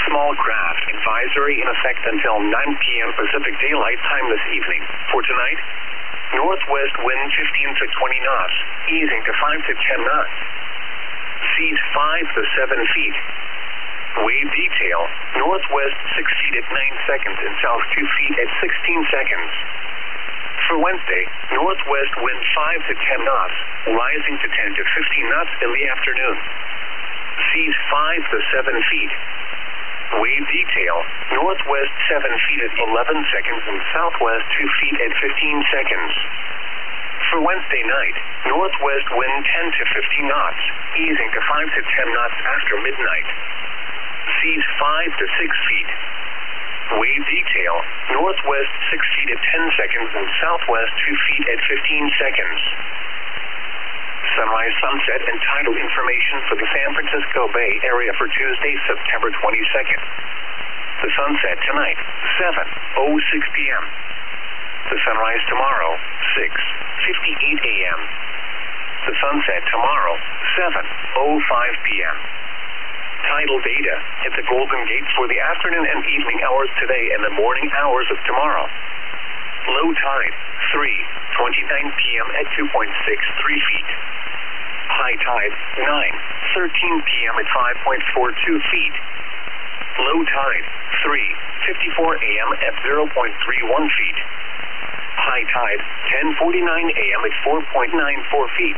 small craft advisory in effect until 9 p.m. Pacific Daylight Time this evening. For tonight, northwest wind 15 to 20 knots, easing to 5 to 10 knots. Seas 5 to 7 feet. Wave detail, northwest 6 feet at 9 seconds and south 2 feet at 16 seconds. For Wednesday, northwest wind 5 to 10 knots, rising to 10 to 15 knots in the afternoon. Seas 5 to 7 feet. Wave detail, northwest 7 feet at 11 seconds and southwest 2 feet at 15 seconds. For Wednesday night, northwest wind 10 to 15 knots, easing to 5 to 10 knots after midnight. Seas 5 to 6 feet. Wave detail, northwest 6 feet at 10 seconds and southwest 2 feet at 15 seconds. Sunrise, sunset, and tidal information for the San Francisco Bay Area for Tuesday, September 22nd. The sunset tonight, 7:06 p.m. The sunrise tomorrow, 6:58 a.m. The sunset tomorrow, 7:05 p.m. Tidal data at the Golden Gate for the afternoon and evening hours today and the morning hours of tomorrow. Low tide, 3:29 p.m. at 2.63 feet. High tide, 9:13 p.m. at 5.42 feet. Low tide, 3:54 a.m. at 0.31 feet. High tide, 10:49 a.m. at 4.94 feet.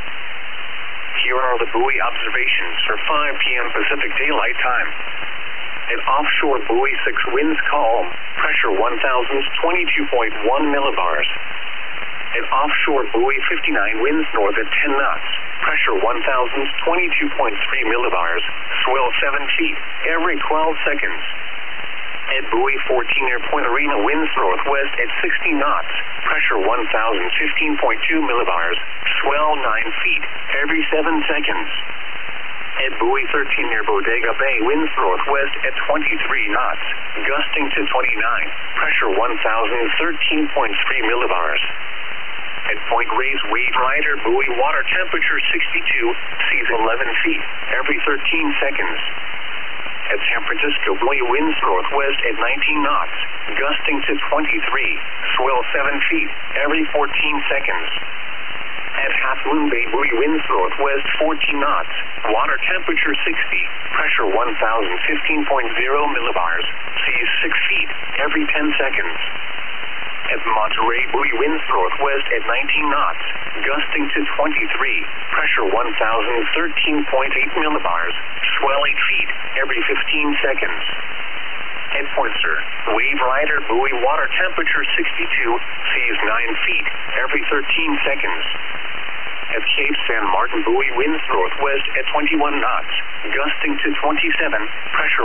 Here are the buoy observations for 5 p.m. Pacific Daylight Time. At offshore buoy 6 winds calm, pressure 1,000s 22.1 millibars. At offshore buoy 59 winds north at 10 knots, pressure 1,000s 22.3 millibars, swell 7 feet every 12 seconds. At buoy 14 near Point Arena winds northwest at 60 knots, pressure 1,015.2 millibars, swell 9 feet every 7 seconds. At buoy 13 near Bodega Bay winds northwest at 23 knots, gusting to 29, pressure 1,013.3 millibars. At Point Reyes Wave Rider buoy water temperature 62, seas 11 feet every 13 seconds. At San Francisco buoy winds northwest at 19 knots, gusting to 23, swell 7 feet every 14 seconds. At Half Moon Bay buoy winds northwest 14 knots, water temperature 60, pressure 1,015.0 millibars, seas 6 feet every 10 seconds. At Monterey buoy winds northwest at 19 knots, gusting to 23, pressure 1,013.8 millibars, swell 8 feet every 15 seconds. At Poinsett, Wave Rider buoy water temperature 62, seas 9 feet every 13 seconds. At Cape San Martin buoy winds northwest at 21 knots, gusting to 27, pressure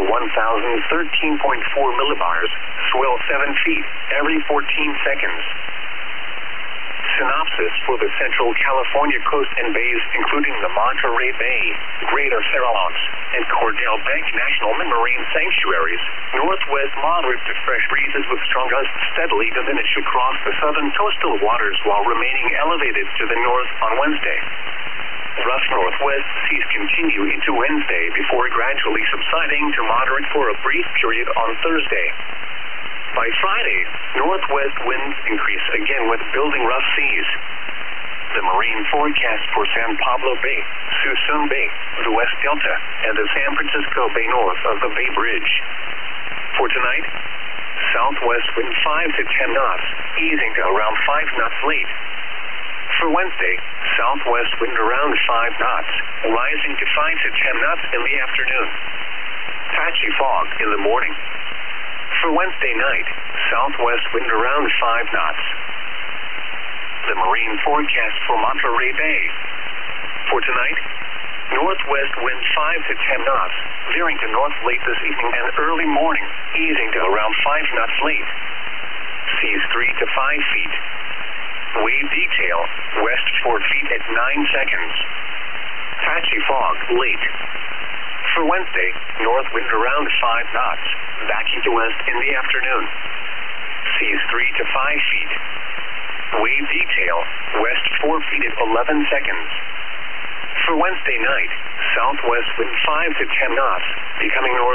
1,013.4 millibars, swell 7 feet every 14 seconds. Synopsis for the Central California coast and bays, including the Monterey Bay, Greater Farallones, and Cordell Bank National Marine Sanctuaries. Northwest moderate to fresh breezes with strong gusts steadily diminish across the southern coastal waters while remaining elevated to the north on Wednesday. Rough northwest seas continue into Wednesday before gradually subsiding to moderate for a brief period on Thursday. By Friday, northwest winds increase again with building rough seas. The marine forecast for San Pablo Bay, Suisun Bay, the West Delta, and the San Francisco Bay north of the Bay Bridge. For tonight, southwest wind 5 to 10 knots, easing to around 5 knots late. For Wednesday, southwest wind around 5 knots, rising to 5 to 10 knots in the afternoon. Patchy fog in the morning. For Wednesday night, southwest wind around 5 knots. The marine forecast for Monterey Bay. For tonight, northwest wind 5 to 10 knots, veering to north late this evening and early morning, easing to around 5 knots late. Seas 3 to 5 feet. Wave detail, west 4 feet at 9 seconds. Patchy fog late. For Wednesday, north wind around 5 knots, backing to west in the afternoon. Seas 3 to 5 feet. Wave detail, west 4 feet at 11 seconds. For Wednesday night, southwest wind 5 to 10 knots, becoming north.